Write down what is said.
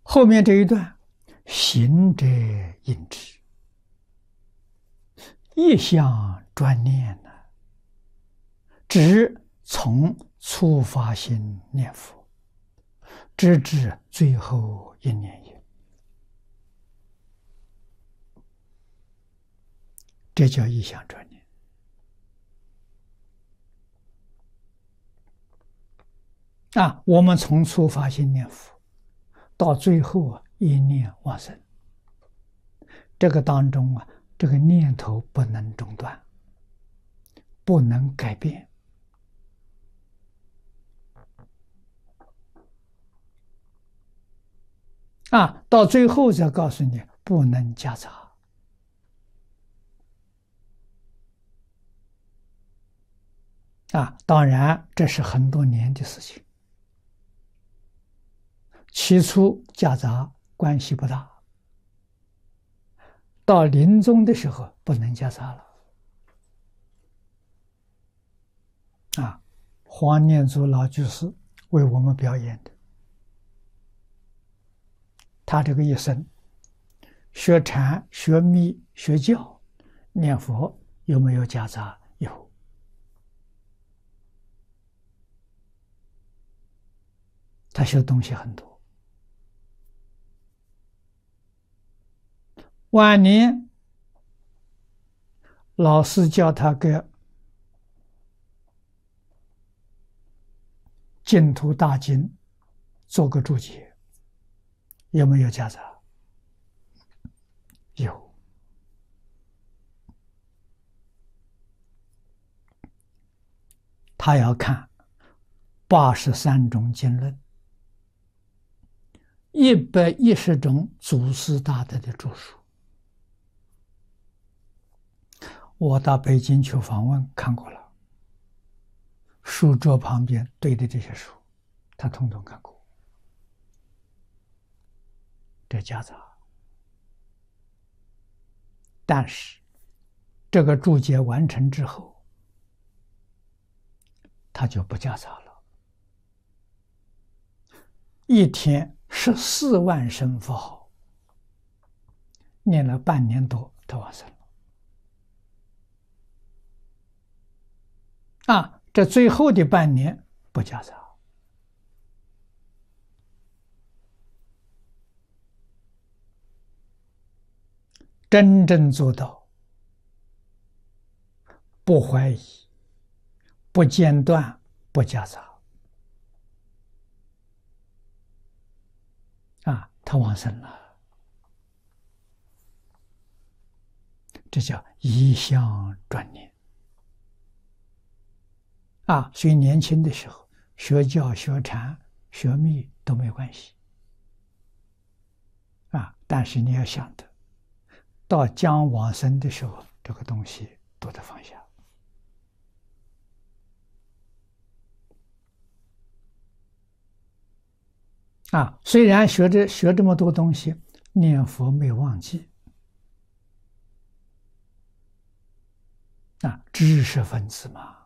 后面这一段，行者应知，一向专念呢，只从初发心念佛，直至最后一念也。这叫一向专念。我们从初发心念佛，到最后一念往生，这个当中这个念头不能中断，不能改变。到最后再告诉你，不能夹杂。当然这是很多年的事情，起初夹杂关系不大，到临终的时候不能夹杂了。黄念祖老居士为我们表演的，他这个一生学禅、学密、学教、念佛，有没有夹杂？有。他学东西很多。晚年老师叫他给净土大经做个注解，有没有夹杂？有。他要看83种经论，110种祖师大德的著述。我到北京去访问看过了，书桌旁边堆的这些书，他统统看过。这夹杂。但是这个注解完成之后，他就不夹杂了。一天14万声佛号，念了半年多，他往生了。这最后的半年不夹杂。真正做到不怀疑、不间断、不夹杂。他往生了，这叫一向专念。所以年轻的时候学教、学禅、学密都没关系。但是你要想的，到将往生的时候，这个东西都得放下。虽然学这么多东西，念佛没忘记。知识分子嘛。